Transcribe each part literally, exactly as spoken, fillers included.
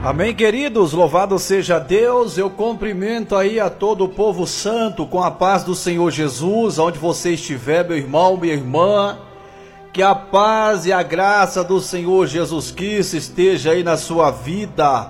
Amém, queridos, louvado seja Deus. Eu cumprimento aí a todo o povo santo com a paz do Senhor Jesus, onde você estiver, meu irmão, minha irmã, que a paz e a graça do Senhor Jesus Cristo esteja aí na sua vida.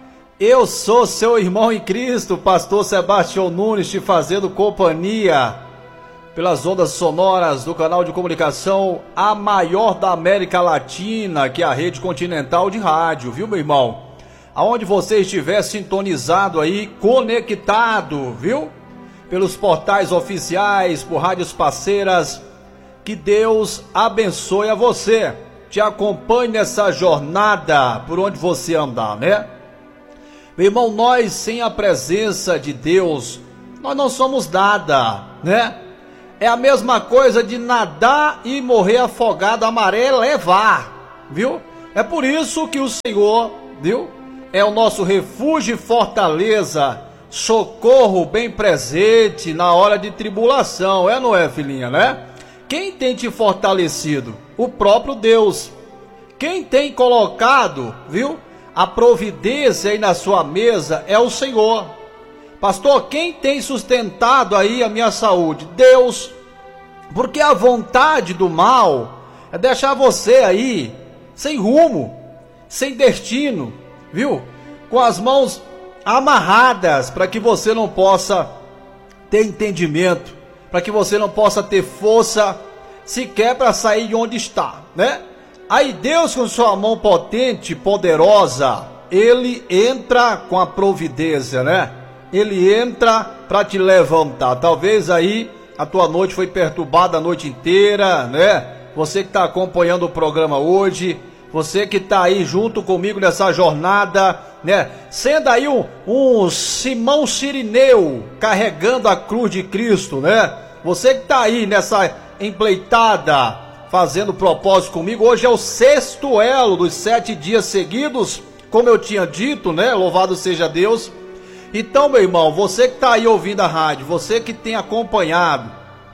Eu sou seu irmão em Cristo, pastor Sebastião Nunes, te fazendo companhia pelas ondas sonoras do canal de comunicação, a maior da América Latina, que é a Rede Continental de Rádio, viu, meu irmão? Aonde você estiver sintonizado aí, conectado, viu? Pelos portais oficiais, por rádios parceiras, que Deus abençoe a você, te acompanhe nessa jornada por onde você andar, né? Meu irmão, nós sem a presença de Deus, nós não somos nada, né? É a mesma coisa de nadar e morrer afogado, a maré levar, viu? É por isso que o Senhor, viu? É o nosso refúgio e fortaleza, socorro bem presente na hora de tribulação, é, não é, filhinha, né? Quem tem te fortalecido? O próprio Deus. Quem tem colocado, viu, a providência aí na sua mesa é o Senhor. Pastor, quem tem sustentado aí a minha saúde? Deus. Porque a vontade do mal é deixar você aí sem rumo, sem destino, viu? Com as mãos amarradas, para que você não possa ter entendimento, para que você não possa ter força sequer para sair de onde está, né? Aí Deus, com sua mão potente, poderosa, ele entra com a providência, né? Ele entra para te levantar. Talvez aí a tua noite foi perturbada a noite inteira, né? Você que está acompanhando o programa hoje, você que está aí junto comigo nessa jornada, né? Sendo aí um, um Simão Sirineu carregando a cruz de Cristo, né? Você que está aí nessa empleitada, fazendo propósito comigo. Hoje é o sexto elo dos sete dias seguidos, como eu tinha dito, né? Louvado seja Deus. Então, meu irmão, você que está aí ouvindo a rádio, você que tem acompanhado,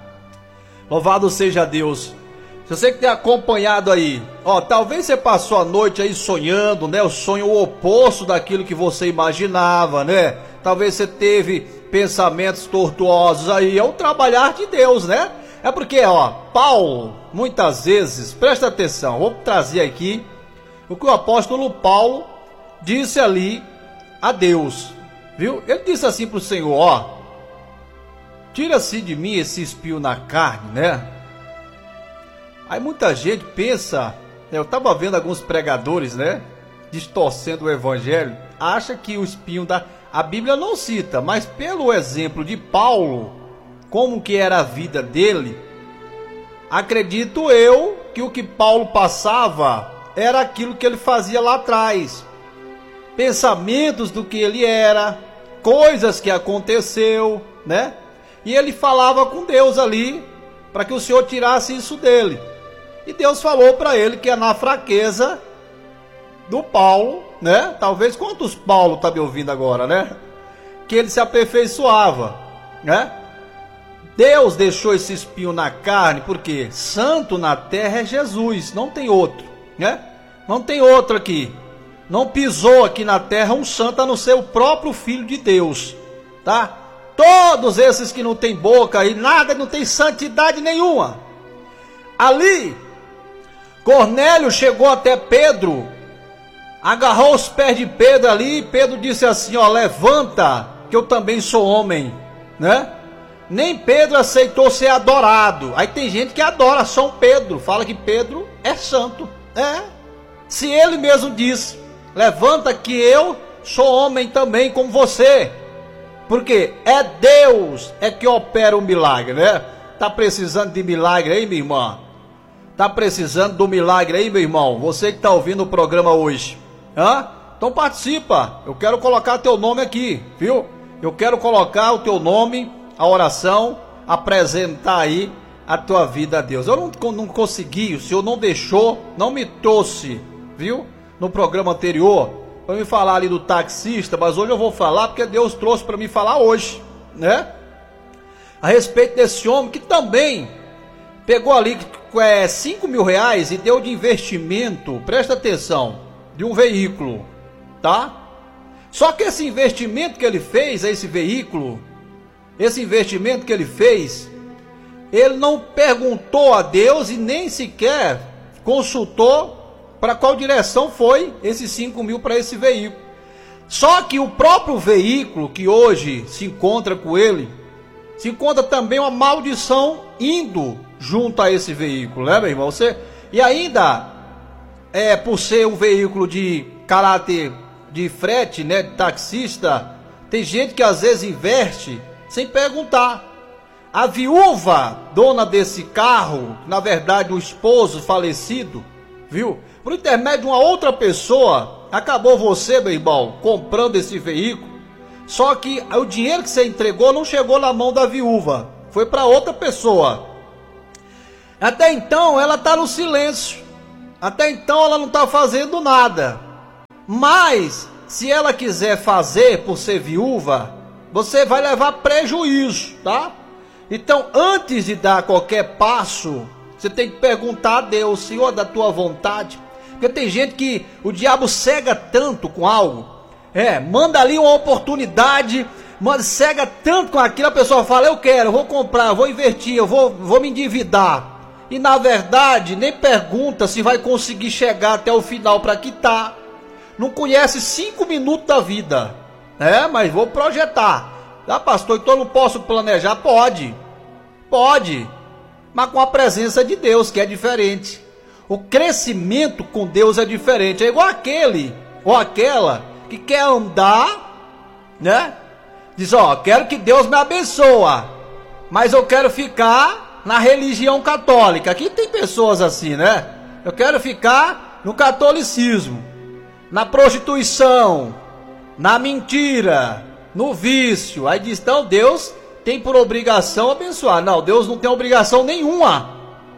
louvado seja Deus. Você que tem acompanhado aí, ó, talvez você passou a noite aí sonhando, né? O sonho oposto daquilo que você imaginava, né? Talvez você teve pensamentos tortuosos aí, é o trabalhar de Deus, né? É porque, ó, Paulo, muitas vezes, presta atenção, vou trazer aqui o que o apóstolo Paulo disse ali a Deus, viu? Ele disse assim para o Senhor, ó, tira-se de mim esse espinho na carne, né? Aí muita gente pensa, eu estava vendo alguns pregadores, né, distorcendo o evangelho, acha que o espinho da... A Bíblia não cita, mas pelo exemplo de Paulo, como que era a vida dele, acredito eu que o que Paulo passava era aquilo que ele fazia lá atrás. Pensamentos do que ele era, coisas que aconteceu, né? E ele falava com Deus ali, para que o Senhor tirasse isso dele. E Deus falou para ele que é na fraqueza do Paulo, né? Talvez quantos Paulo tá me ouvindo agora, né? Que ele se aperfeiçoava, né? Deus deixou esse espinho na carne, porque santo na terra é Jesus, não tem outro, né? Não tem outro aqui. Não pisou aqui na terra um santo a não ser o próprio Filho de Deus, tá? Todos esses que não tem boca aí, nada, não tem santidade nenhuma. Ali, Cornélio chegou até Pedro, agarrou os pés de Pedro ali, e Pedro disse assim, ó, levanta, que eu também sou homem, né? Nem Pedro aceitou ser adorado. Aí tem gente que adora São Pedro, fala que Pedro é santo, é. Se ele mesmo diz, levanta que eu sou homem também como você, porque é Deus é que opera o milagre, né? Tá precisando de milagre aí, minha irmã? Tá precisando do milagre aí, meu irmão? Você que tá ouvindo o programa hoje, hã? Então participa, eu quero colocar teu nome aqui, viu? Eu quero colocar o teu nome, a oração, apresentar aí a tua vida a Deus. Eu não, não consegui, o Senhor não deixou, não me trouxe, viu? No programa anterior, para me falar ali do taxista, mas hoje eu vou falar porque Deus trouxe para me falar hoje, né? A respeito desse homem que também pegou ali é, cinco mil reais e deu de investimento, presta atenção, de um veículo, tá? Só que esse investimento que ele fez, esse veículo, esse investimento que ele fez, ele não perguntou a Deus e nem sequer consultou para qual direção foi esses cinco mil para esse veículo. Só que o próprio veículo que hoje se encontra com ele, se encontra também uma maldição indo junto a esse veículo, né, meu irmão? Você, e ainda, é, por ser um veículo de caráter de frete, né, de taxista, tem gente que às vezes investe sem perguntar. A viúva, dona desse carro, na verdade o esposo falecido, viu? Por intermédio de uma outra pessoa, acabou você, meu irmão, comprando esse veículo. Só que o dinheiro que você entregou não chegou na mão da viúva, foi para outra pessoa. Até então ela está no silêncio, até então ela não está fazendo nada. Mas se ela quiser fazer por ser viúva, você vai levar prejuízo, tá? Então, antes de dar qualquer passo, você tem que perguntar a Deus: Senhor, da tua vontade. Porque tem gente que o diabo cega tanto com algo, é, manda ali uma oportunidade, manda, cega tanto com aquilo, a pessoa fala: eu quero, eu vou comprar, eu vou investir, eu vou, vou me endividar. E na verdade, nem pergunta se vai conseguir chegar até o final para quitar. Não conhece cinco minutos da vida. É, mas vou projetar. Ah, pastor, então eu não posso planejar? Pode, pode, mas com a presença de Deus, que é diferente. O crescimento com Deus é diferente. É igual aquele ou aquela que quer andar, né? Diz: ó, quero que Deus me abençoe, mas eu quero ficar na religião católica. Aqui tem pessoas assim, né? Eu quero ficar no catolicismo, na prostituição, na mentira, no vício. Aí diz: então Deus tem por obrigação abençoar. Não, Deus não tem obrigação nenhuma.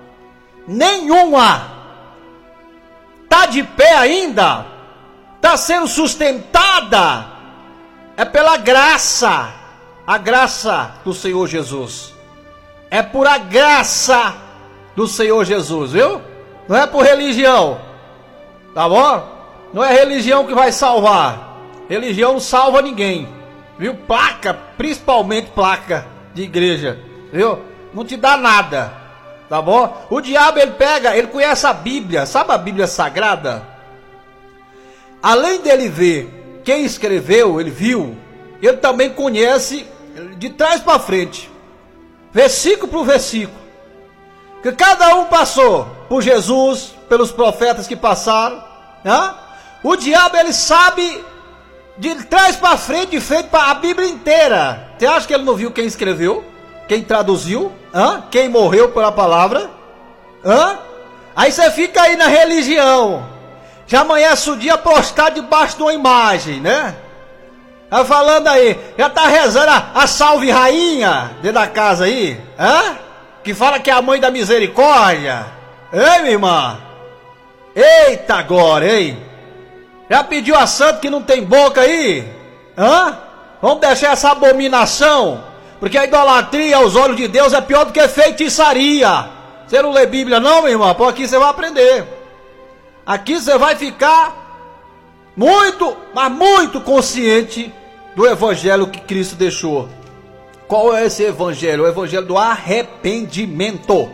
Nenhuma. Está de pé ainda, está sendo sustentada, é pela graça, a graça do Senhor Jesus. É por a graça do Senhor Jesus, viu? Não é por religião, tá bom? Não é religião que vai salvar. Religião não salva ninguém, viu? Placa, principalmente placa de igreja, viu? Não te dá nada. Tá bom? O diabo, ele pega, ele conhece a Bíblia, sabe a Bíblia Sagrada? Além dele ver quem escreveu, ele viu, ele também conhece de trás para frente, versículo por versículo, que cada um passou por Jesus, pelos profetas que passaram, né? O diabo, ele sabe de trás para frente, de frente para a Bíblia inteira. Você acha que ele não viu quem escreveu? Quem traduziu? Hã? Quem morreu pela palavra? Hã? Aí você fica aí na religião, já amanhece o dia prostrado debaixo de uma imagem, né? Tá falando aí, já tá rezando a, a salve rainha dentro da casa aí, hã? Que fala que é a mãe da misericórdia. Ei, minha irmã? Eita agora, hein? Já pediu a santa que não tem boca aí? Hã? Vamos deixar essa abominação? Porque a idolatria aos olhos de Deus é pior do que feitiçaria. Você não lê Bíblia não, meu irmão? Por aqui você vai aprender. Aqui você vai ficar muito, mas muito consciente do evangelho que Cristo deixou. Qual é esse evangelho? O evangelho do arrependimento.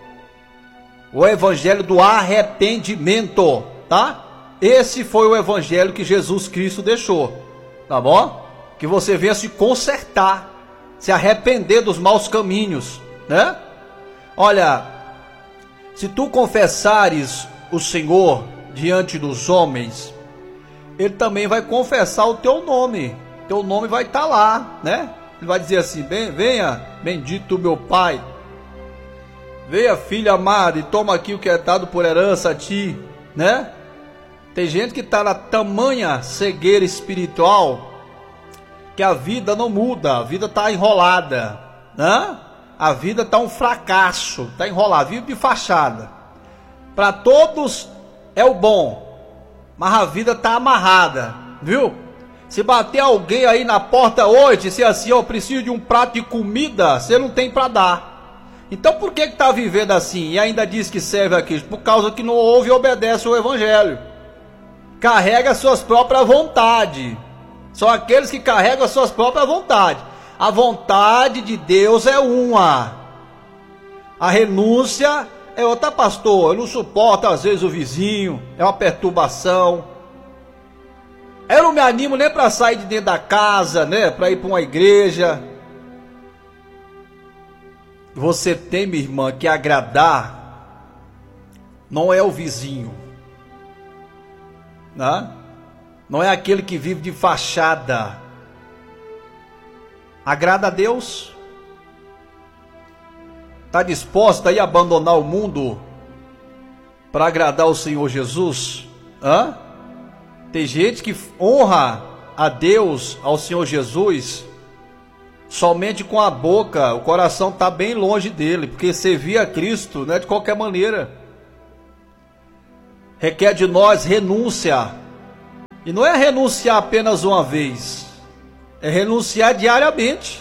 O evangelho do arrependimento, tá? Esse foi o evangelho que Jesus Cristo deixou, tá bom? Que você venha se consertar, se arrepender dos maus caminhos, né? Olha, se tu confessares o Senhor diante dos homens, Ele também vai confessar o teu nome. Teu nome vai estar lá, né? Ele vai dizer assim: venha, bendito meu Pai, venha, filho amado, e toma aqui o que é dado por herança a ti, né? Tem gente que está na tamanha cegueira espiritual que a vida não muda, a vida está enrolada, né? A vida está um fracasso, está enrolada, vive de fachada. Para todos é o bom, mas a vida está amarrada, viu? Se bater alguém aí na porta hoje, dizer assim: ó, preciso de um prato de comida, você não tem para dar. Então por que está vivendo assim e ainda diz que serve a Cristo? Por causa que não ouve e obedece o evangelho. Carrega suas próprias vontades, São aqueles que carregam as suas próprias vontades. A vontade de Deus é uma. A renúncia é outra, pastor. Eu não suporto às vezes o vizinho, é uma perturbação. Eu não me animo nem para sair de dentro da casa, né? Para ir para uma igreja. Você tem, minha irmã, que agradar não é o vizinho, né? Não é aquele que vive de fachada. Agrada a Deus? Está disposto aí a abandonar o mundo para agradar o Senhor Jesus? Hã? Tem gente que honra a Deus, ao Senhor Jesus, somente com a boca. O coração está bem longe dele, porque servir a Cristo não é de qualquer maneira. Requer de nós renúncia. E não é renunciar apenas uma vez, é renunciar diariamente,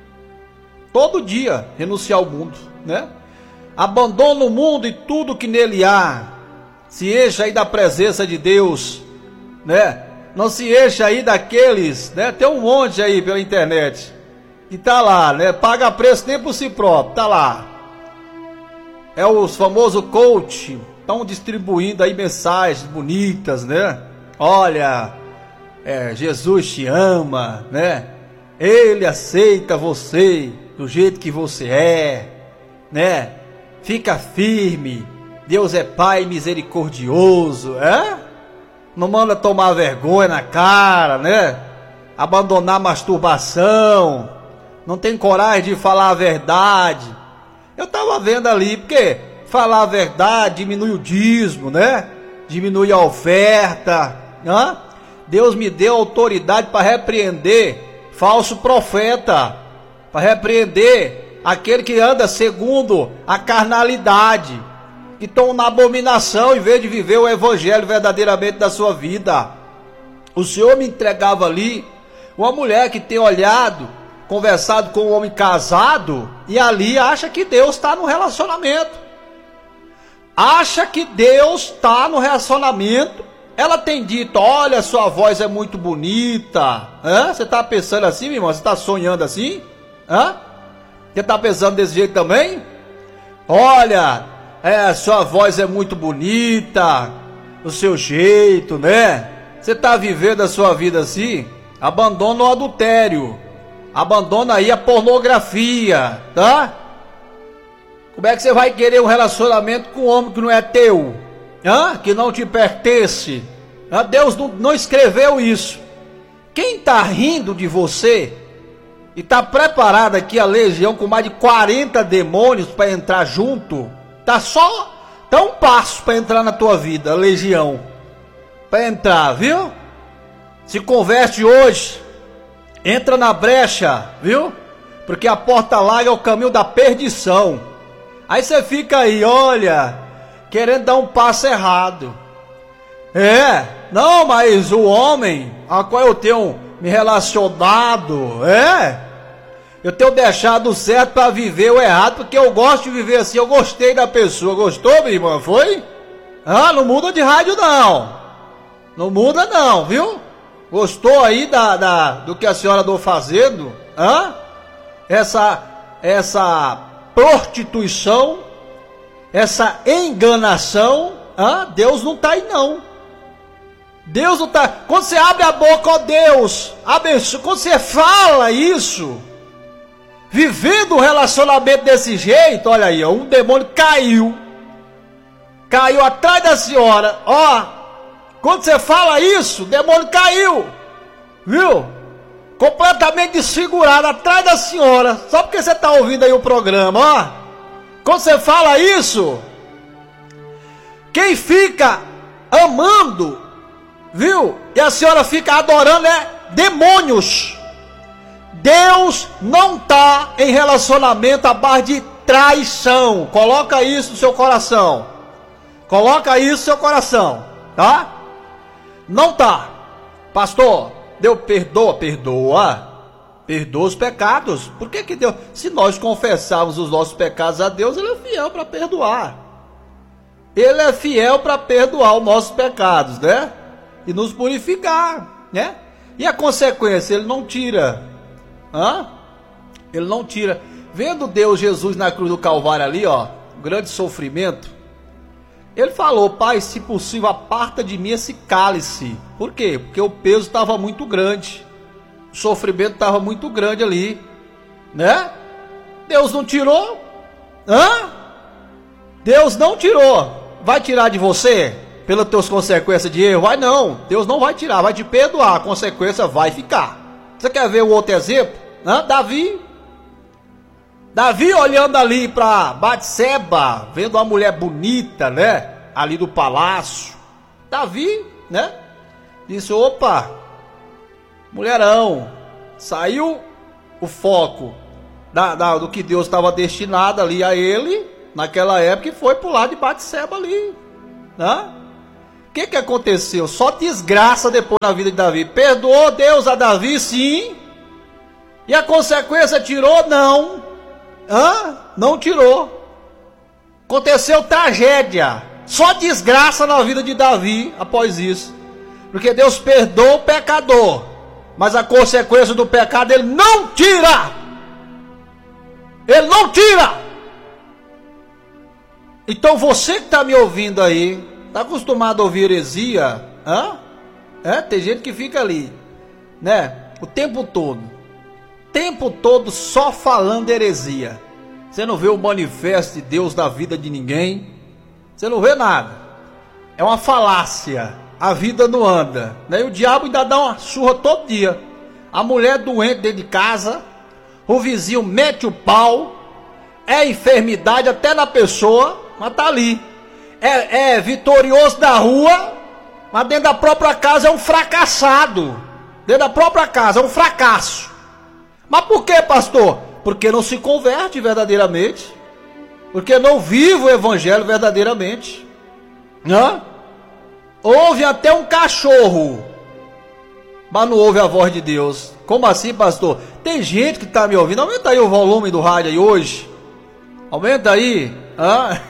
todo dia, renunciar ao mundo, né? Abandona o mundo e tudo que nele há, se encha aí da presença de Deus, né? Não se encha aí daqueles, né? Tem um monte aí pela internet, que tá lá, né? Paga preço nem por si próprio, tá lá. É os famosos coach, estão distribuindo aí mensagens bonitas, né? Olha, é, Jesus te ama, né? Ele aceita você do jeito que você é, né? Fica firme, Deus é Pai misericordioso, é? Não manda tomar vergonha na cara, né? Abandonar a masturbação, não tem coragem de falar a verdade. Eu estava vendo ali, porque falar a verdade diminui o dízimo, né? Diminui a oferta. Hã? Deus me deu autoridade para repreender falso profeta, para repreender aquele que anda segundo a carnalidade, que estão na abominação em vez de viver o evangelho verdadeiramente da sua vida. O Senhor me entregava ali uma mulher que tem olhado, conversado com um homem casado, e ali acha que Deus está no relacionamento, acha que Deus está no relacionamento. Ela tem dito, olha, sua voz é muito bonita. Hã? Você está pensando assim, minha irmã? Você está sonhando assim? Hã? Você está pensando desse jeito também? Olha, é, sua voz é muito bonita, o seu jeito, né? Você está vivendo a sua vida assim? Abandona o adultério, abandona aí a pornografia, tá? Como é que você vai querer um relacionamento com um homem que não é teu? Hã? Que não te pertence? Hã? Deus não, não escreveu isso. Quem está rindo de você e está preparado aqui a legião com mais de quarenta demônios para entrar junto, tá só tá um passo para entrar na tua vida, a legião, para entrar, viu? Se converte hoje, entra na brecha, viu? Porque a porta larga é o caminho da perdição. Aí você fica aí, olha, querendo dar um passo errado. É, não, mas o homem a qual eu tenho me relacionado, é, eu tenho deixado certo para viver o errado, porque eu gosto de viver assim, eu gostei da pessoa. Gostou, minha irmã? Foi? Ah, não muda de rádio não, não muda não, viu? Gostou aí da, da, do que a senhora andou fazendo? Hã? Essa, essa prostituição, essa enganação, hã? Deus não está aí não. Deus não está. Quando você abre a boca, ó Deus, abençoa. Quando você fala isso, vivendo um relacionamento desse jeito, olha aí, ó, um demônio caiu, caiu atrás da senhora, ó. Quando você fala isso, o demônio caiu, viu? Completamente desfigurado atrás da senhora, só porque você está ouvindo aí o programa, ó. Quando você fala isso, quem fica amando, viu? E a senhora fica adorando é demônios. Deus não está em relacionamento à base de traição. Coloca isso no seu coração. Coloca isso no seu coração, tá? Não tá. Pastor, Deus perdoa, perdoa. Perdoa os pecados. Por que que Deus, se nós confessarmos os nossos pecados a Deus, Ele é fiel para perdoar. Ele é fiel para perdoar os nossos pecados, né? E nos purificar, né? E a consequência, ele não tira. Hã? Ele não tira. Vendo Deus, Jesus na cruz do Calvário ali, ó, grande sofrimento, ele falou: Pai, se possível, aparta de mim esse cálice. Por quê? Porque o peso estava muito grande, o sofrimento estava muito grande ali, né? Deus não tirou? Hã? Deus não tirou. Vai tirar de você pelas tuas consequências de erro? Vai não. Deus não vai tirar, vai te perdoar. A consequência vai ficar. Você quer ver o outro exemplo? Hã? Davi. Davi olhando ali para Batseba, vendo uma mulher bonita, né? Ali do palácio. Davi, né? Disse: opa, mulherão. Saiu o foco da, da, do que Deus estava destinado ali a ele naquela época, e foi pro lado de Batseba ali, né? O que que aconteceu? Só desgraça depois na vida de Davi. Perdoou Deus a Davi, sim. E a consequência tirou? Não. Hã? Não tirou. Aconteceu tragédia. Só desgraça na vida de Davi após isso. Porque Deus perdoa o pecador, mas a consequência do pecado ele não tira. Ele não tira. Então você que está me ouvindo aí, está acostumado a ouvir heresia? Hã? É, tem gente que fica ali, né? O tempo todo. Tempo todo só falando heresia. Você não vê o manifesto de Deus na vida de ninguém. Você não vê nada. É uma falácia. A vida não anda, né? E o diabo ainda dá uma surra todo dia. A mulher doente dentro de casa, o vizinho mete o pau, é enfermidade até na pessoa, mas tá ali. É, é vitorioso da rua, mas dentro da própria casa é um fracassado. Dentro da própria casa é um fracasso. Mas por que, pastor? Porque não se converte verdadeiramente. Porque não vive o evangelho verdadeiramente. Hã? Ouve até um cachorro, mas não ouve a voz de Deus. Como assim, pastor? Tem gente que está me ouvindo. Aumenta aí o volume do rádio aí hoje. Aumenta aí. Hã?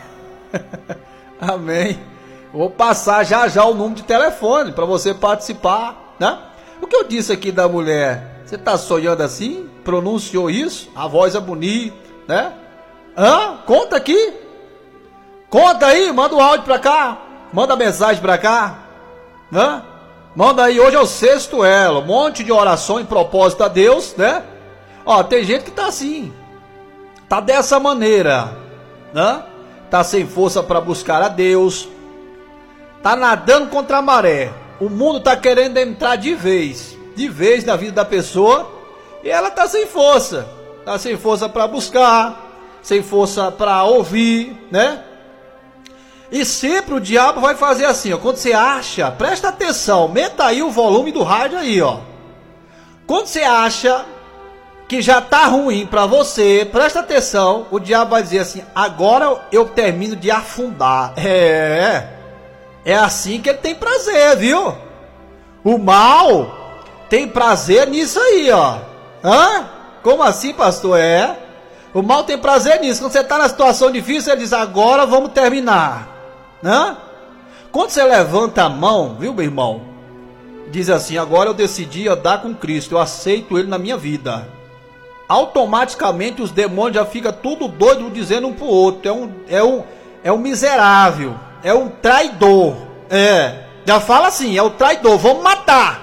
Amém. Vou passar já já o número de telefone para você participar, né? O que eu disse aqui da mulher, você está sonhando assim? Pronunciou isso? A voz é bonita, né? Hã? Conta aqui. Conta aí, manda o áudio para cá. Manda mensagem para cá. Hã? Manda aí, hoje é o sexto elo. Um monte de oração em propósito a Deus, né? Ó, tem gente que tá assim. Tá dessa maneira, né? Tá sem força para buscar a Deus. Tá nadando contra a maré. O mundo tá querendo entrar de vez, de vez na vida da pessoa, e ela tá sem força. Tá sem força para buscar, sem força para ouvir, né? E sempre o diabo vai fazer assim, ó. Quando você acha, presta atenção, aumenta aí o volume do rádio aí, ó. Quando você acha que já tá ruim para você, presta atenção, o diabo vai dizer assim: agora eu termino de afundar. É, é assim que ele tem prazer, viu? O mal tem prazer nisso aí, ó. Hã? Como assim, pastor? É, o mal tem prazer nisso. Quando você tá na situação difícil, ele diz: agora vamos terminar. Hã? Quando você levanta a mão, viu, meu irmão, diz assim: agora eu decidi andar com Cristo, eu aceito Ele na minha vida. Automaticamente os demônios já ficam tudo doido dizendo um pro outro: é um, é um, é um miserável, é um traidor. É, já fala assim: é o traidor, vamos matar,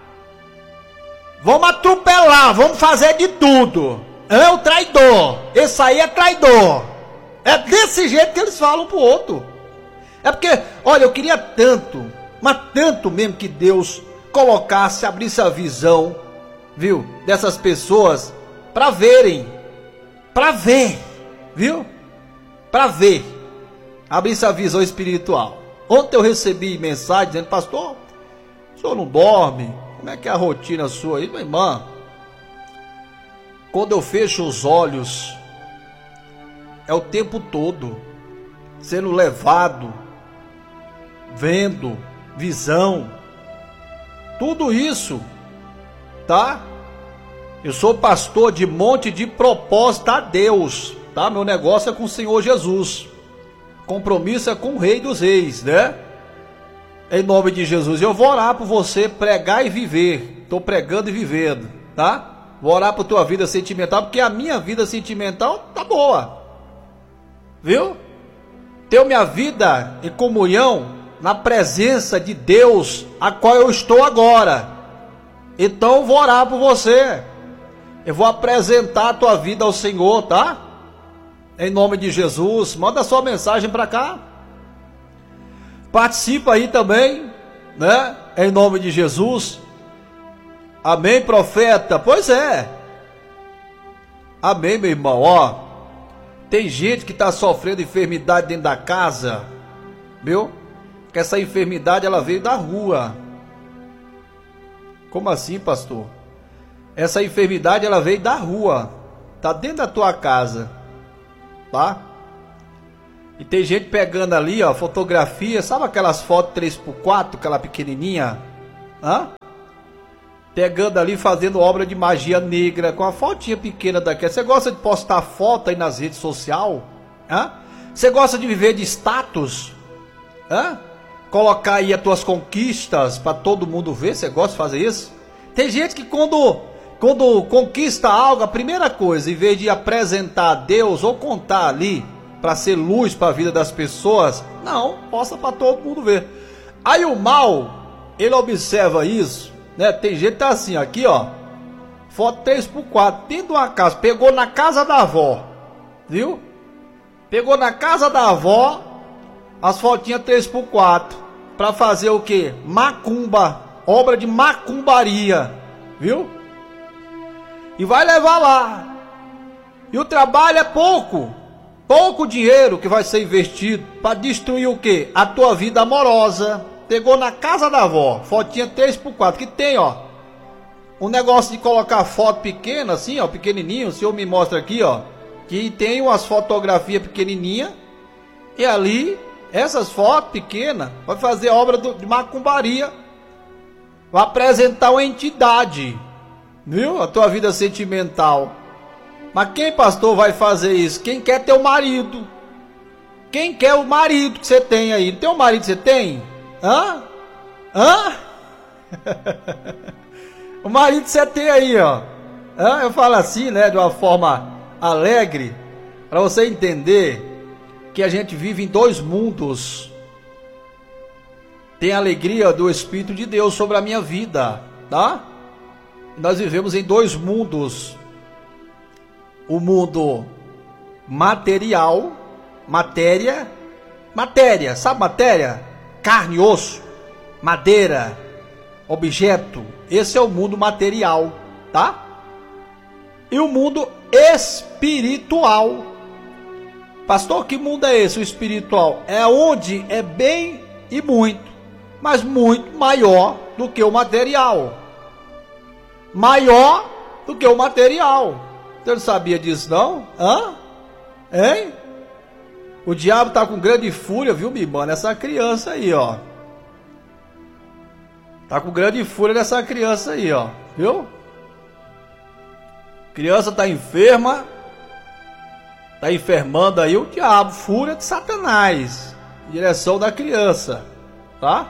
vamos atropelar, vamos fazer de tudo. É o traidor, esse aí é traidor. É desse jeito que eles falam pro outro. É porque, olha, eu queria tanto, mas tanto mesmo, que Deus colocasse, abrisse a visão, viu, dessas pessoas, para verem, para ver, viu, para ver, abrisse a visão espiritual. Ontem eu recebi mensagem dizendo: pastor, o senhor não dorme? Como é que é a rotina sua aí? Minha irmã, quando eu fecho os olhos, é o tempo todo sendo levado, vendo, visão, tudo isso, tá? Eu sou pastor de monte de propósito a Deus, tá? Meu negócio é com o Senhor Jesus, compromisso é com o Rei dos Reis, né? Em nome de Jesus. Eu vou orar por você pregar e viver. Estou pregando e vivendo, tá? Vou orar por tua vida sentimental, porque a minha vida sentimental tá boa. Viu? Tenho minha vida em comunhão na presença de Deus, a qual eu estou agora. Então eu vou orar por você. Eu vou apresentar a tua vida ao Senhor, tá? Em nome de Jesus. Manda sua mensagem para cá. Participa aí também, né? Em nome de Jesus. Amém, profeta? Pois é. Amém, meu irmão. Ó, tem gente que está sofrendo enfermidade dentro da casa, viu? Que essa enfermidade ela veio da rua. Como assim, pastor? Essa enfermidade ela veio da rua. Tá dentro da tua casa, tá? E tem gente pegando ali, ó, fotografia, sabe aquelas fotos três por quatro, aquela pequenininha? Hã? Pegando ali, fazendo obra de magia negra, com a fotinha pequena daquela. Você gosta de postar foto aí nas redes sociais? Hã? Você gosta de viver de status? Hã? Colocar aí as tuas conquistas para todo mundo ver? Você gosta de fazer isso? Tem gente que quando, quando conquista algo, a primeira coisa, em vez de apresentar a Deus ou contar ali, para ser luz para a vida das pessoas, não, posta para todo mundo ver. Aí o mal, ele observa isso, né? Tem gente que tá assim, aqui ó, foto três por quatro, dentro de uma casa, pegou na casa da avó, viu? Pegou na casa da avó, as fotinhas três por quatro, para fazer o que? Macumba, obra de macumbaria, viu? E vai levar lá, e o trabalho é pouco, pouco dinheiro que vai ser investido para destruir o que? A tua vida amorosa. Pegou na casa da avó, fotinha três por quatro, que tem, ó, um negócio de colocar foto pequena, assim, ó, pequenininho, o senhor me mostra aqui, ó, que tem umas fotografias pequenininha, e ali, essas fotos pequenas, vai fazer obra de macumbaria, vai apresentar uma entidade, viu? A tua vida sentimental. Mas quem, pastor, vai fazer isso? Quem quer ter o marido? Quem quer o marido que você tem aí? Não tem o marido que você tem? Hã? Hã? O marido que você tem aí, ó. Hã? Eu falo assim, né, de uma forma alegre, para você entender que a gente vive em dois mundos. Tem a alegria do Espírito de Deus sobre a minha vida, tá? Nós vivemos em dois mundos. O mundo material, matéria, matéria, sabe matéria? Carne, e osso, madeira, objeto. Esse é o mundo material, tá? E o mundo espiritual. Pastor, que mundo é esse, o espiritual? É onde é bem e muito, mas muito maior do que o material. Maior do que o material. Você não sabia disso, não? Hã? Hein? O diabo tá com grande fúria, viu, minha irmã? Nessa criança aí, ó. Tá com grande fúria nessa criança aí, ó. Viu? Criança tá enferma. Tá enfermando aí o diabo. Fúria de Satanás. Em direção da criança. Tá?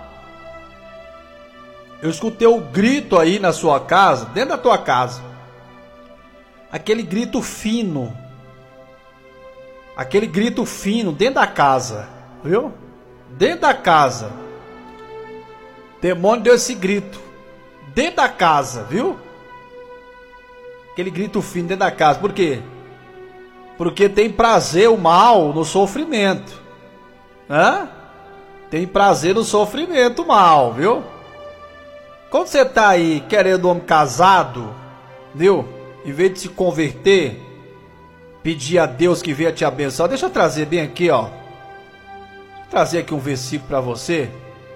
Eu escutei o grito aí na sua casa, dentro da tua casa. Aquele grito fino. Aquele grito fino dentro da casa. Viu? Dentro da casa. O demônio deu esse grito. Dentro da casa, viu? Aquele grito fino dentro da casa. Por quê? Porque tem prazer o mal no sofrimento. Hã? Tem prazer no sofrimento o mal, viu? Quando você tá aí querendo um homem casado, viu? Em vez de se converter, pedir a Deus que venha te abençoar. Deixa eu trazer bem aqui, ó. Vou trazer aqui um versículo para você.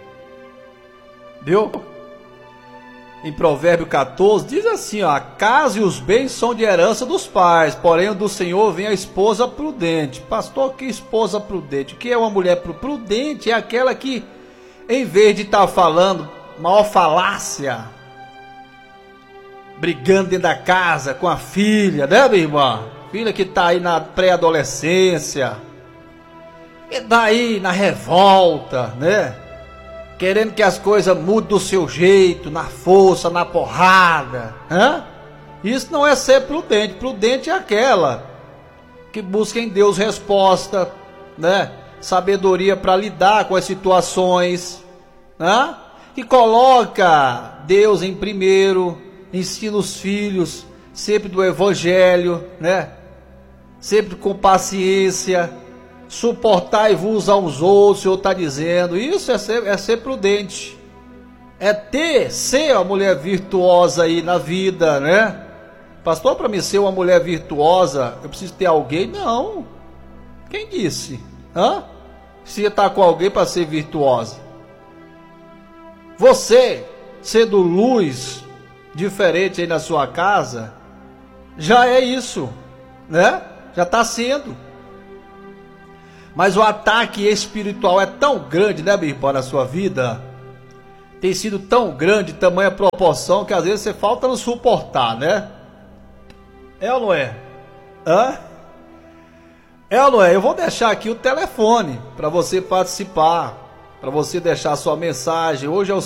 Viu? Em Provérbio quatorze, diz assim, ó. A casa e os bens são de herança dos pais, porém o do Senhor vem a esposa prudente. Pastor, que esposa prudente? O que é uma mulher prudente? É aquela que, em vez de estar falando maior falácia, brigando dentro da casa com a filha, né, minha irmã? Filha que está aí na pré-adolescência, que está aí na revolta, né? querendo que as coisas mudem do seu jeito, na força, na porrada, hã? Isso não é ser prudente. Prudente é aquela que busca em Deus resposta, né? Sabedoria para lidar com as situações, né? Que coloca Deus em primeiro, ensina os filhos sempre do evangelho, né? Sempre com paciência, suportai-vos aos outros, o Senhor está dizendo. Isso é ser, é ser prudente, é ter, ser uma mulher virtuosa aí na vida, né? Pastor, para mim ser uma mulher virtuosa, eu preciso ter alguém? Não. Quem disse? Hã? Precisa estar com alguém para ser virtuosa. Você, sendo luz diferente aí na sua casa, já é isso, né? Já está sendo. Mas o ataque espiritual é tão grande, né, meu irmão, na sua vida? Tem sido tão grande, tamanha proporção, que às vezes você falta não suportar, né? É ou não é? Hã? É ou não é? Eu vou deixar aqui o telefone para você participar, para você deixar sua mensagem. Hoje é o